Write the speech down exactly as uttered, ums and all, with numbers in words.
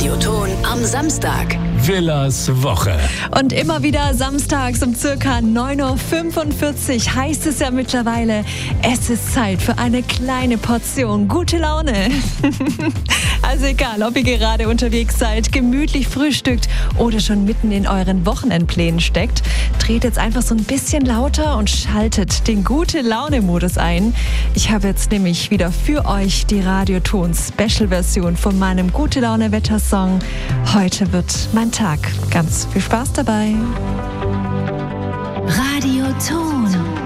Radioton am Samstag. Villas Woche. Und immer wieder samstags um circa neun Uhr fünfundvierzig heißt es ja mittlerweile, es ist Zeit für eine kleine Portion gute Laune. Also egal, ob ihr gerade unterwegs seid, gemütlich frühstückt oder schon mitten in euren Wochenendplänen steckt, dreht jetzt einfach so ein bisschen lauter und schaltet den Gute-Laune-Modus ein. Ich habe jetzt nämlich wieder für euch die Radioton-Special-Version von meinem Gute-Laune-Wettersong. Heute wird mein Tag. Ganz viel Spaß dabei. Radioton.